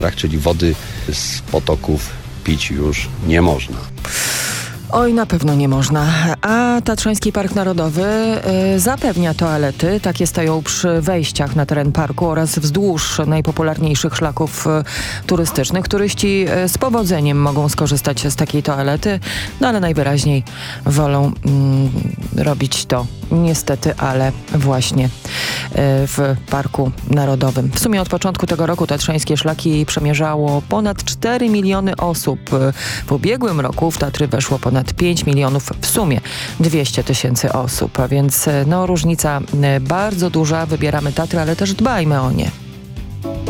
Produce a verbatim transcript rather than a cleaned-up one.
czyli wody z potoków pić już nie można. Oj, na pewno nie można. A Tatrzański Park Narodowy y, zapewnia toalety. Takie stoją przy wejściach na teren parku oraz wzdłuż najpopularniejszych szlaków y, turystycznych. Turyści y, z powodzeniem mogą skorzystać z takiej toalety, no ale najwyraźniej wolą y, robić to niestety, ale właśnie y, w Parku Narodowym. W sumie od początku tego roku tatrzańskie szlaki przemierzało ponad cztery miliony osób. W ubiegłym roku w Tatry weszło ponad pięć milionów, w sumie dwieście tysięcy osób, a więc no różnica bardzo duża. Wybieramy Tatry, ale też dbajmy o nie.